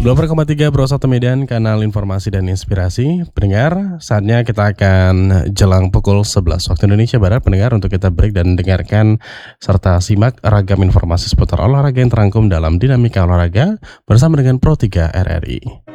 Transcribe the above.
94,3 Bro 1 Medan, kanal informasi dan inspirasi. Pendengar, saatnya kita akan jelang pukul 11 waktu Indonesia Barat, pendengar, untuk kita break dan dengarkan serta simak ragam informasi seputar olahraga yang terangkum dalam Dinamika Olahraga bersama dengan Pro 3 RRI.